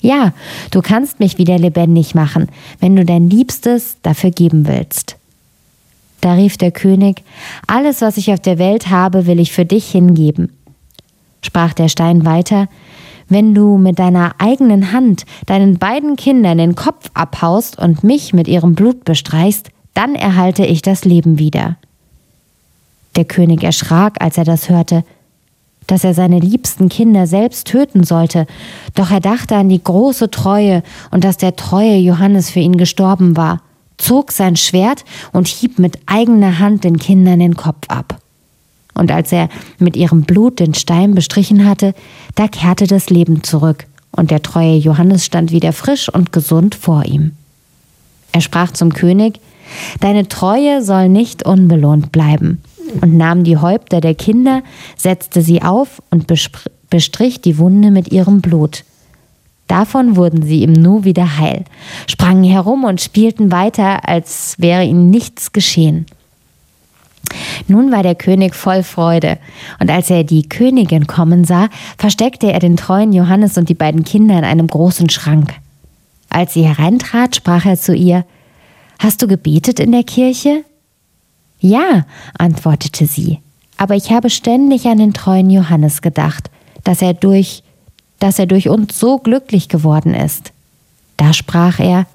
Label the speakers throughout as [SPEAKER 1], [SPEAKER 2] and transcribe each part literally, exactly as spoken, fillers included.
[SPEAKER 1] Ja, du kannst mich wieder lebendig machen, wenn du dein Liebstes dafür geben willst. Da rief der König: Alles, was ich auf der Welt habe, will ich für dich hingeben. Sprach der Stein weiter: Wenn du mit deiner eigenen Hand deinen beiden Kindern den Kopf abhaust und mich mit ihrem Blut bestreichst, dann erhalte ich das Leben wieder. Der König erschrak, als er das hörte, dass er seine liebsten Kinder selbst töten sollte, doch er dachte an die große Treue und dass der treue Johannes für ihn gestorben war, zog sein Schwert und hieb mit eigener Hand den Kindern den Kopf ab. Und als er mit ihrem Blut den Stein bestrichen hatte, da kehrte das Leben zurück, und der treue Johannes stand wieder frisch und gesund vor ihm. Er sprach zum König: Deine Treue soll nicht unbelohnt bleiben, und nahm die Häupter der Kinder, setzte sie auf und bestrich die Wunde mit ihrem Blut. Davon wurden sie im Nu wieder heil, sprangen herum und spielten weiter, als wäre ihnen nichts geschehen. Nun war der König voll Freude, und als er die Königin kommen sah, versteckte er den treuen Johannes und die beiden Kinder in einem großen Schrank. Als sie hereintrat, sprach er zu ihr: Hast du gebetet in der Kirche? Ja, antwortete sie, aber ich habe ständig an den treuen Johannes gedacht, dass er durch dass er durch uns so glücklich geworden ist. Da sprach er: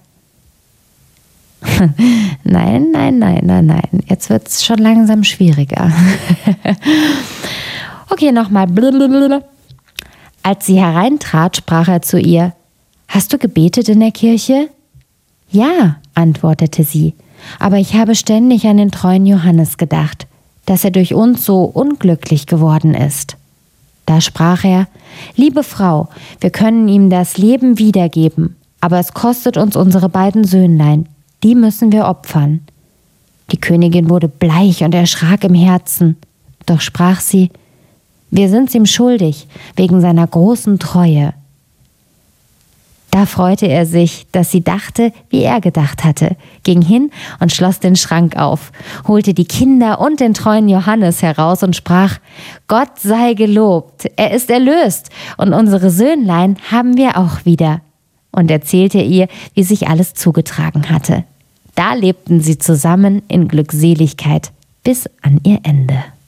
[SPEAKER 1] Nein, nein, nein, nein, nein, jetzt wird's schon langsam schwieriger. Okay, nochmal. Als sie hereintrat, sprach er zu ihr: Hast du gebetet in der Kirche? Ja, antwortete sie, aber ich habe ständig an den treuen Johannes gedacht, dass er durch uns so unglücklich geworden ist. Da sprach er: Liebe Frau, wir können ihm das Leben wiedergeben, aber es kostet uns unsere beiden Söhnlein, die müssen wir opfern. Die Königin wurde bleich und erschrak im Herzen, doch sprach sie: Wir sind's ihm schuldig, wegen seiner großen Treue. Da freute er sich, dass sie dachte, wie er gedacht hatte, ging hin und schloss den Schrank auf, holte die Kinder und den treuen Johannes heraus und sprach: Gott sei gelobt, er ist erlöst, und unsere Söhnlein haben wir auch wieder. Und erzählte ihr, wie sich alles zugetragen hatte. Da lebten sie zusammen in Glückseligkeit bis an ihr Ende.